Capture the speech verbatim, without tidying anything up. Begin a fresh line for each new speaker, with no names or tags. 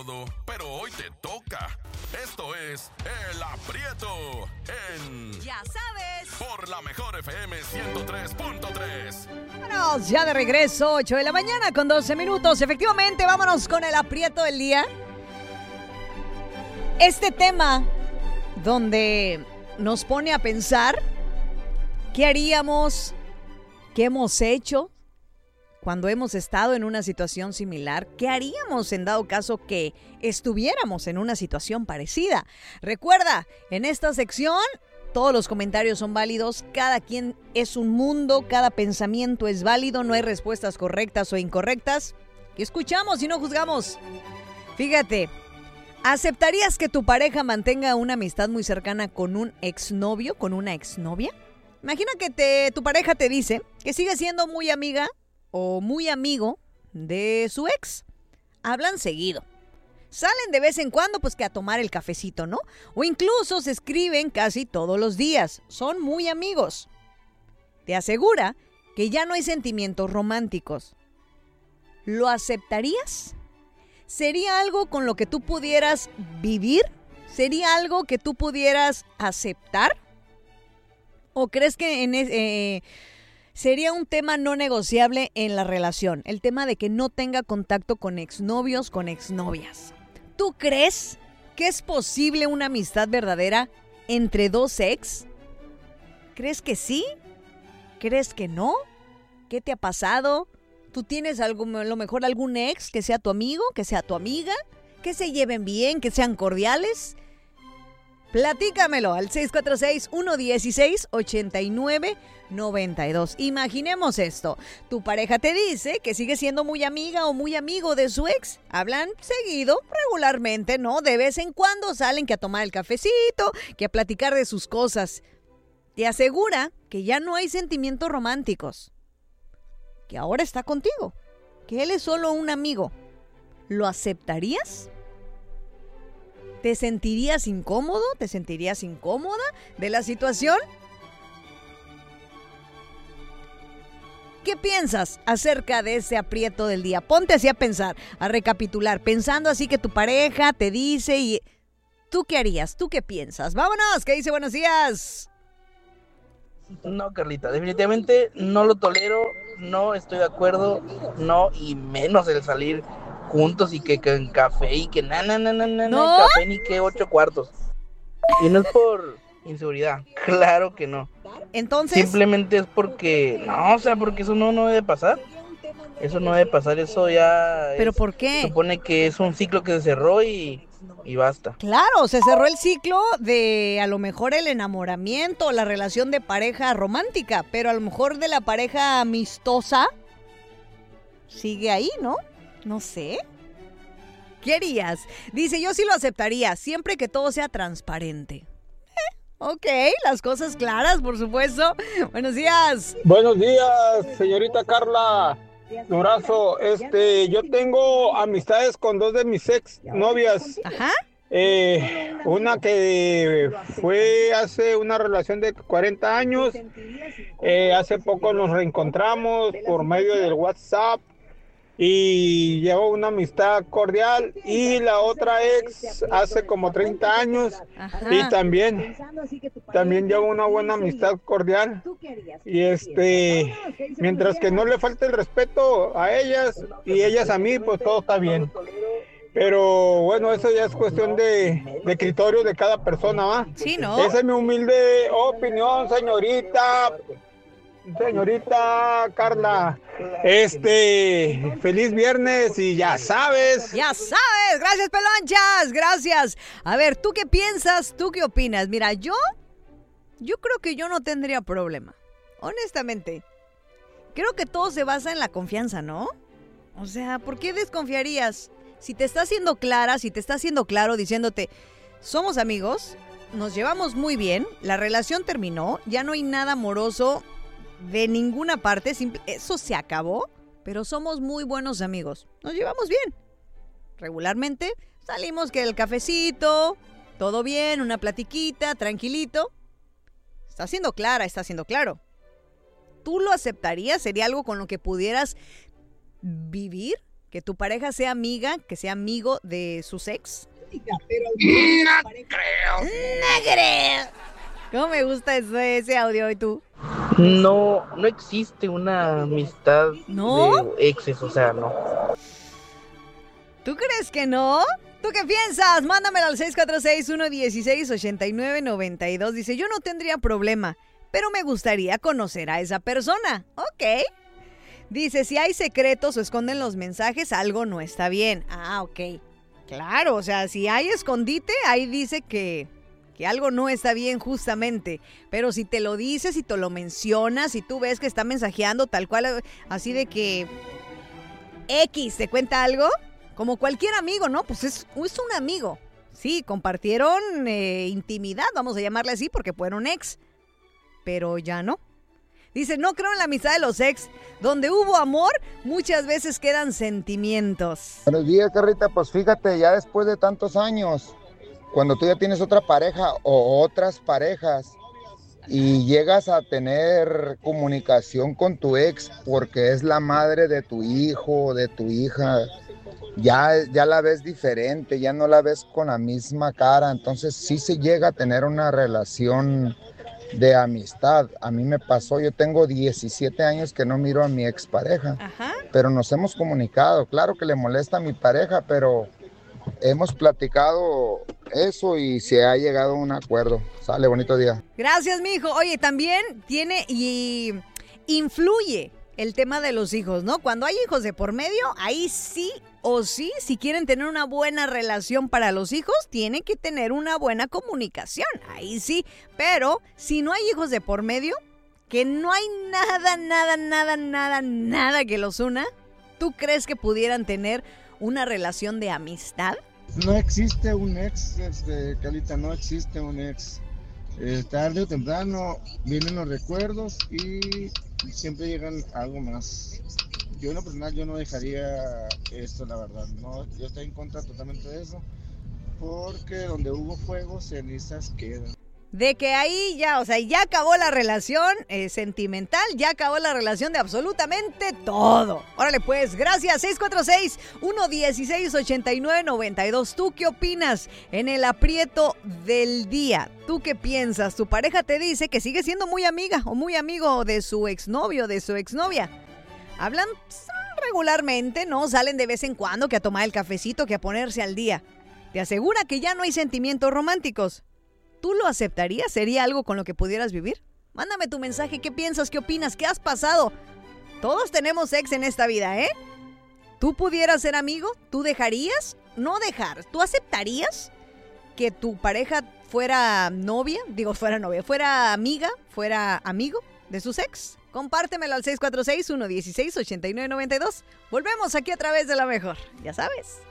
Pero hoy te toca. Esto es El Aprieto en...
Ya sabes.
Por la mejor F M ciento tres punto tres.
Vámonos, ya de regreso, ocho de la mañana con doce minutos. Efectivamente, vámonos con el aprieto del día. Este tema donde nos pone a pensar qué haríamos, qué hemos hecho cuando hemos estado en una situación similar, ¿qué haríamos en dado caso que estuviéramos en una situación parecida? Recuerda, en esta sección todos los comentarios son válidos, cada quien es un mundo, cada pensamiento es válido, no hay respuestas correctas o incorrectas. ¿Qué escuchamos y no juzgamos? Fíjate, ¿aceptarías que tu pareja mantenga una amistad muy cercana con un exnovio, con una exnovia? Imagina que te, tu pareja te dice que sigue siendo muy amiga o muy amigo de su ex. Hablan seguido. Salen de vez en cuando, pues que a tomar el cafecito, ¿no? O incluso se escriben casi todos los días. Son muy amigos. Te asegura que ya no hay sentimientos románticos. ¿Lo aceptarías? ¿Sería algo con lo que tú pudieras vivir? ¿Sería algo que tú pudieras aceptar? ¿O crees que en eh, sería un tema no negociable en la relación? El tema de que no tenga contacto con exnovios, con exnovias. ¿Tú crees que es posible una amistad verdadera entre dos ex? ¿Crees que sí? ¿Crees que no? ¿Qué te ha pasado? ¿Tú tienes algo, a lo mejor algún ex que sea tu amigo, que sea tu amiga? ¿Que se lleven bien, que sean cordiales? Platícamelo al seis cuatro seis, uno uno seis, ocho nueve nueve dos. Imaginemos esto. Tu pareja te dice que sigue siendo muy amiga o muy amigo de su ex. Hablan seguido, regularmente, ¿no? De vez en cuando salen que a tomar el cafecito, que a platicar de sus cosas. Te asegura que ya no hay sentimientos románticos. Que ahora está contigo. Que él es solo un amigo. ¿Lo aceptarías? ¿Te sentirías incómodo? ¿Te sentirías incómoda de la situación? ¿Qué piensas acerca de ese aprieto del día? Ponte así a pensar, a recapitular, pensando así que tu pareja te dice y... ¿Tú qué harías? ¿Tú qué piensas? ¡Vámonos! ¿Qué dice? Buenos días.
No, Carlita, definitivamente no lo tolero, no estoy de acuerdo, no, y menos el salir juntos y que, que en café y que na, na, na, na, na,
¿No?
café ni que ocho cuartos. Y no es por inseguridad, claro que no.
Entonces...
Simplemente es porque, no, o sea, porque eso no, no debe pasar. Eso no debe pasar, eso ya...
¿Pero
es,
por qué?
supone que es un ciclo que se cerró y... y basta.
Claro, se cerró el ciclo de a lo mejor el enamoramiento, la relación de pareja romántica, pero a lo mejor de la pareja amistosa sigue ahí, ¿no? No sé. ¿Qué harías? Dice, yo sí lo aceptaría, siempre que todo sea transparente. Eh, ok, las cosas claras, por supuesto. Buenos días.
Buenos días, señorita Carla Durazo. Este, yo tengo amistades con dos de mis ex novias.
Ajá.
Eh, una que fue hace una relación de cuarenta años. Eh, hace poco nos reencontramos por medio del WhatsApp y llevo una amistad cordial. Y la otra ex hace como treinta años.
Ajá.
Y también también llevo una buena amistad cordial. Y este, mientras que no le falte el respeto a ellas y ellas a mí, pues todo está bien. Pero bueno, eso ya es cuestión de, de criterio de cada persona, ¿va?
Sí, ¿no?
Esa es mi humilde opinión, señorita. Señorita Carla, este, feliz viernes y ya sabes.
Ya sabes, gracias Pelonchas, gracias. A ver, ¿tú qué piensas? ¿Tú qué opinas? Mira, yo, yo creo que yo no tendría problema, honestamente. Creo que todo se basa en la confianza, ¿no? O sea, ¿por qué desconfiarías? Si te está haciendo clara, si te está haciendo claro diciéndote, somos amigos, nos llevamos muy bien, la relación terminó, ya no hay nada amoroso de ninguna parte, simple, eso se acabó, pero somos muy buenos amigos, nos llevamos bien. Regularmente salimos que el cafecito, todo bien, una platiquita, tranquilito. Está siendo clara, está siendo claro. ¿Tú lo aceptarías? ¿Sería algo con lo que pudieras vivir? que tu pareja sea amiga, que sea amigo de sus ex?
No creo.
No creo. ¿Cómo me gusta ese, ese audio hoy tú?
No, no existe una amistad
¿No?
de exes, o sea, no.
¿Tú crees que no? ¿Tú qué piensas? Mándamelo al seis cuatro seis, uno uno seis, ocho nueve nueve dos. Dice, yo no tendría problema, pero me gustaría conocer a esa persona. Ok. Dice, si hay secretos o esconden los mensajes, algo no está bien. Ah, ok. Claro, o sea, si hay escondite, ahí dice que, que algo no está bien justamente. Pero si te lo dices, si te lo mencionas, si tú ves que está mensajeando tal cual, así de que X te cuenta algo, como cualquier amigo, ¿no? Pues es, es un amigo. Sí, compartieron eh, intimidad, vamos a llamarle así, porque fueron ex. Pero ya no. Dice, no creo en la amistad de los ex. Donde hubo amor, muchas veces quedan sentimientos.
Buenos días, Carlita. Pues fíjate, ya después de tantos años, cuando tú ya tienes otra pareja o otras parejas y llegas a tener comunicación con tu ex porque es la madre de tu hijo, de tu hija, ya, ya la ves diferente, ya no la ves con la misma cara. Entonces sí se llega a tener una relación de amistad. A mí me pasó, yo tengo diecisiete años que no miro a mi expareja,
Ajá.
pero nos hemos comunicado. Claro que le molesta a mi pareja, pero hemos platicado eso y se ha llegado a un acuerdo. Sale, bonito día.
Gracias, mijo. Oye, también tiene y influye el tema de los hijos, ¿no? Cuando hay hijos de por medio, ahí sí o sí, si quieren tener una buena relación para los hijos, tienen que tener una buena comunicación. Ahí sí. Pero si no hay hijos de por medio, que no hay nada, nada, nada, nada, nada que los una, ¿tú crees que pudieran tener una relación de amistad?
No existe un ex, este, Carlita, no existe un ex. Eh, tarde o temprano vienen los recuerdos y siempre llegan algo más. Yo en lo personal yo no dejaría esto, la verdad. No, yo estoy en contra totalmente de eso, porque donde hubo fuego, cenizas quedan.
De que ahí ya, o sea, ya acabó la relación eh, sentimental, ya acabó la relación de absolutamente todo. Órale pues, gracias, seis cuatro seis, uno uno seis, ocho nueve nueve dos. ¿Tú qué opinas en el aprieto del día? ¿Tú qué piensas? Tu pareja te dice que sigue siendo muy amiga o muy amigo de su exnovio, de su exnovia. Hablan regularmente, ¿no? Salen de vez en cuando que a tomar el cafecito, que a ponerse al día. Te asegura que ya no hay sentimientos románticos. ¿Tú lo aceptarías? ¿Sería algo con lo que pudieras vivir? Mándame tu mensaje, ¿qué piensas? ¿Qué opinas? ¿Qué has pasado? Todos tenemos ex en esta vida, ¿eh? ¿Tú pudieras ser amigo? ¿Tú dejarías? No dejar. ¿Tú aceptarías que tu pareja fuera novia? Digo, fuera novia, fuera amiga, fuera amigo de sus ex. Compártemelo al seis cuatro seis, uno uno seis, ocho nueve nueve dos. Volvemos aquí a través de La Mejor. Ya sabes.